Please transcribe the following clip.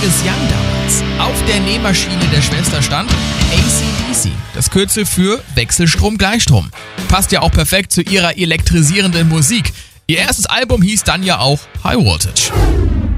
Angus Young damals. Auf der Nähmaschine der Schwester stand AC/DC, das Kürzel für Wechselstrom-Gleichstrom. Passt ja auch perfekt zu ihrer elektrisierenden Musik. Ihr erstes Album hieß dann ja auch High Voltage.